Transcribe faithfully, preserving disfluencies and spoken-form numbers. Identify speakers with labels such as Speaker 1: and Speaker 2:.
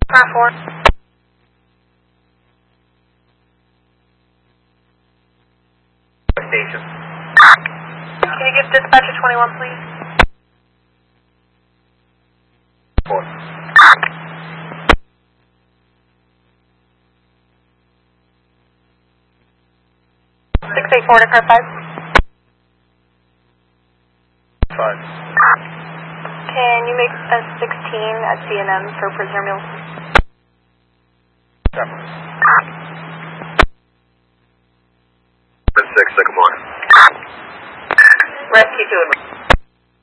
Speaker 1: Car four.
Speaker 2: Station.
Speaker 1: Can you give dispatcher twenty-one, please?
Speaker 2: Four.
Speaker 1: six eight four to car five.
Speaker 2: Five.
Speaker 1: Can you make a sixteen at C N M for prisoner meals?
Speaker 2: Seven. Six, second one.
Speaker 1: Rescue two.